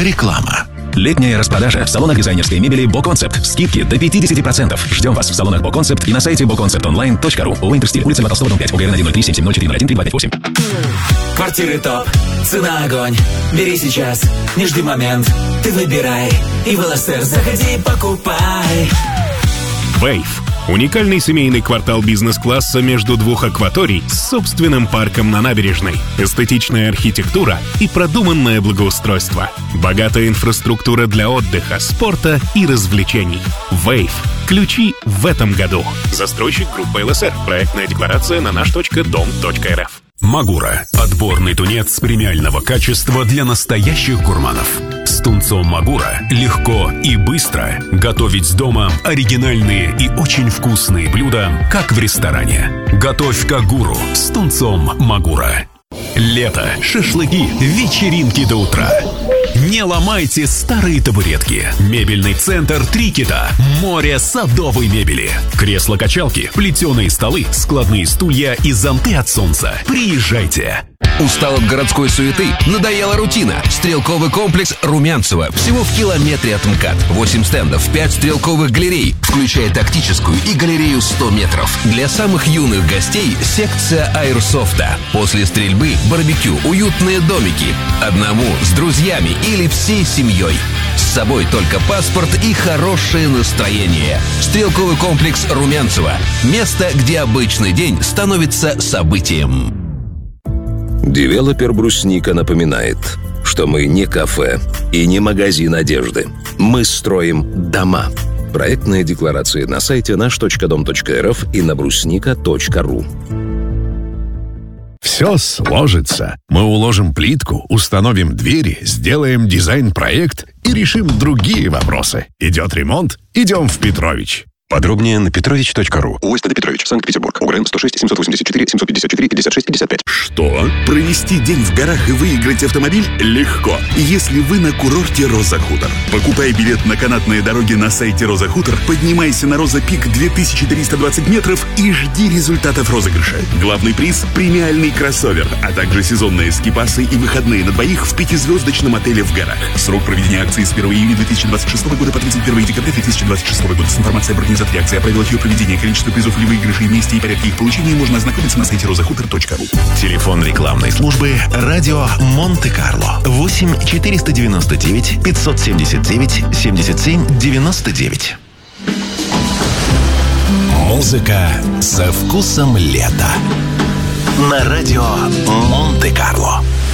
Реклама. Летняя распродажа в салонах дизайнерской мебели «Боконцепт». Скидки до 50%. Ждем вас в салонах «Боконцепт» и на сайте boconceptonline.ru. Уинтерстиль, улица Льва Толстого, дом 5, УГРН 103-770-401-3258. Квартиры топ, цена огонь. Бери сейчас, не жди момент. Ты выбирай, и в ЛСР заходи и покупай. Вейв. Уникальный семейный квартал бизнес-класса между двух акваторий с собственным парком на набережной, эстетичная архитектура и продуманное благоустройство. Богатая инфраструктура для отдыха, спорта и развлечений. Вейв. Ключи в этом году. Застройщик группа ЛСР. Проектная декларация на наш.дом.рф. Магура. Отборный тунец премиального качества для настоящих гурманов. С тунцом Магура легко и быстро готовить дома оригинальные и очень вкусные блюда, как в ресторане. Готовь как гуру с тунцом Магура. Лето, шашлыки, вечеринки до утра. Не ломайте старые табуретки. Мебельный центр «Три кита». Море садовой мебели. Кресла-качалки, плетеные столы, складные стулья и зонты от солнца. Приезжайте. Устал от городской суеты? Надоела рутина? Стрелковый комплекс «Румянцево». Всего в километре от МКАД. 8 стендов, 5 стрелковых галерей, включая тактическую и галерею 100 метров. Для самых юных гостей секция аэрсофта. После стрельбы барбекю, уютные домики. Одному, с друзьями или всей семьей. С собой только паспорт и хорошее настроение. Стрелковый комплекс «Румянцево». Место, где обычный день становится событием. Девелопер «Брусника» напоминает, что мы не кафе и не магазин одежды. Мы строим дома. Проектные декларации на сайте наш.дом.рф и на брусника.ру. Все сложится. Мы уложим плитку, установим двери, сделаем дизайн-проект и решим другие вопросы. Идет ремонт? Идем в Петрович. Подробнее на petrovich.ru. УСТД Петрович, Санкт-Петербург. УГРН 106 784 754 56 55. Что? Провести день в горах и выиграть автомобиль легко, если вы на курорте Роза Хутор. Покупай билет на канатные дороги на сайте Роза Хутор, поднимайся на Роза Пик 2320 метров и жди результатов розыгрыша. Главный приз – премиальный кроссовер, а также сезонные скипасы и выходные на двоих в 5-звездочном отеле в горах. Срок проведения акции с 1 июня 2026 года по 31 декабря 2026 года. С информацией об организации акции, о правилах ее проведения, количество призов или выигрышей, месте и порядке их получения можно ознакомиться на сайте rozahutор.ru. Телефон рекламной службы «Радио Монте-Карло». 8 499 579 77 99. Музыка со вкусом лета. На радио Монте-Карло.